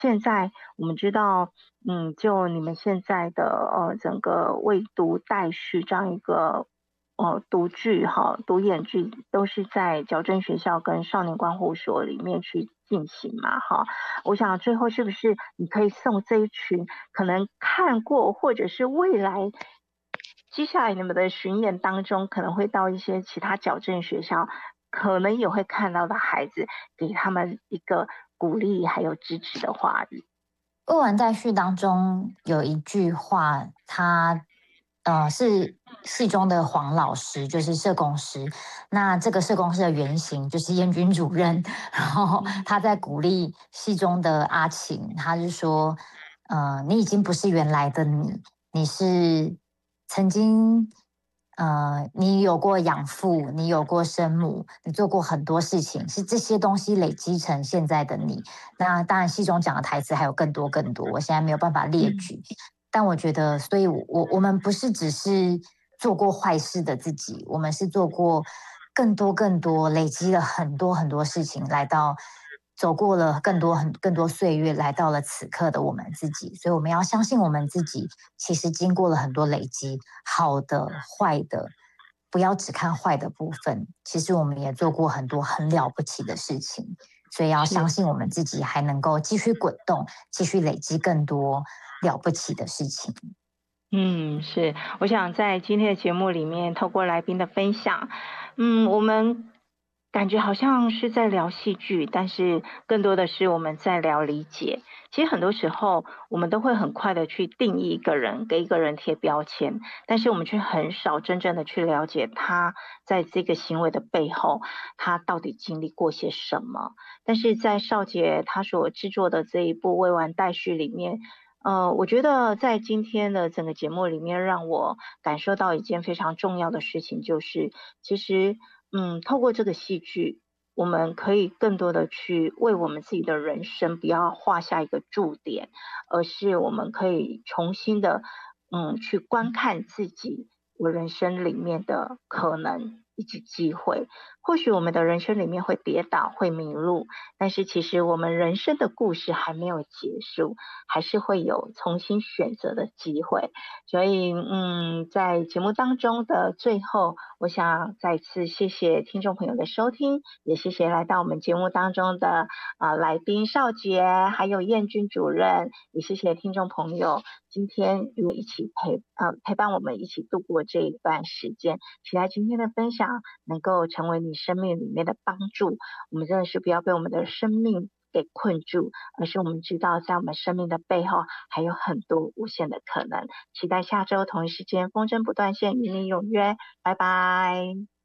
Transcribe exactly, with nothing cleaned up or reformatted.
现在我们知道，嗯，就你们现在的呃整个未读待续这样一个呃读剧哈，读演剧都是在矫正学校跟少年观护所里面去进行嘛哈。我想最后是不是你可以送这一群可能看过或者是未来接下来你们的巡演当中可能会到一些其他矫正学校，可能也会看到的孩子，给他们一个鼓励还有支持的话语。 未完待续当中有一句话，他呃是系中的黄老师，就是社工师。那这个社工师的原型就是燕军主任，然后他在鼓励系中的阿晴，他是说，呃，你已经不是原来的你，你是曾经。呃，你有过养父，你有过生母，你做过很多事情，是这些东西累积成现在的你。那当然，戏中讲的台词还有更多更多，我现在没有办法列举。但我觉得，所以我，我我们不是只是做过坏事的自己，我们是做过更多更多，累积了很多很多事情，来到走过了更多很更多岁月，来到了此刻的我们自己。所以，我们要相信我们自己，其实经过了很多累积，好的、坏的。不要只看坏的部分，其实我们也做过很多很了不起的事情。所以要相信我们自己还能够继续滚动，继续累积更多了不起的事情。 嗯，是，我想在今天的节目里面，透过来宾的分享，嗯，我们感觉好像是在聊戏剧，但是更多的是我们在聊理解。其实很多时候，我们都会很快的去定义一个人，给一个人贴标签，但是我们却很少真正的去了解他在这个行为的背后，他到底经历过些什么。但是在少杰他所制作的这一部《未完待续》里面，呃，我觉得在今天的整个节目里面，让我感受到一件非常重要的事情，就是其实，嗯，透过这个戏剧，我们可以更多的去为我们自己的人生不要画下一个注点，而是我们可以重新的，嗯，去观看自己我人生里面的可能以及机会。或许我们的人生里面会跌倒，会迷路，但是其实我们人生的故事还没有结束，还是会有重新选择的机会。所以，嗯，在节目当中的最后，我想再次谢谢听众朋友的收听，也谢谢来到我们节目当中的啊、呃来宾少杰，还有燕君主任，也谢谢听众朋友今天与我一起陪呃陪伴我们一起度过这一段时间。期待今天的分享能够成为你生命里面的帮助。我们真的是不要被我们的生命给困住，而是我们知道在我们生命的背后还有很多无限的可能。期待下周同一时间风筝不断线与你有约，拜拜。